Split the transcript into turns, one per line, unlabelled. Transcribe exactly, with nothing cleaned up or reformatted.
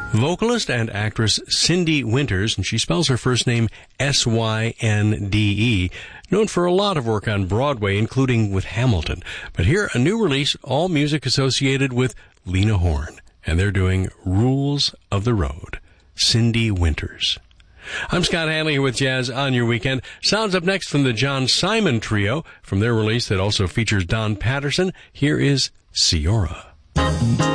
Vocalist and actress Cindy Winters, and she spells her first name S Y N D E, known for a lot of work on Broadway, including with Hamilton. But here, a new release, all music associated with Lena Horne, and they're doing Rules of the Road. Cindy Winters. I'm Scott Hanley here with Jazz on Your Weekend. Sounds up next from the John Simon Trio. From their release that also features Don Patterson, here is Ciora.